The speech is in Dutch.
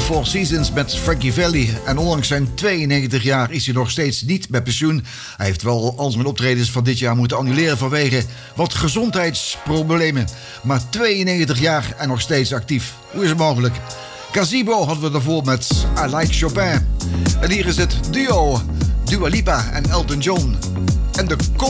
Four Seasons met Frankie Valli. En ondanks zijn 92 jaar is hij nog steeds niet met pensioen. Hij heeft wel al zijn optredens van dit jaar moeten annuleren vanwege wat gezondheidsproblemen. Maar 92 jaar en nog steeds actief. Hoe is het mogelijk? Gazebo hadden we daarvoor met I Like Chopin. En hier is het duo Dua Lipa en Elton John. En de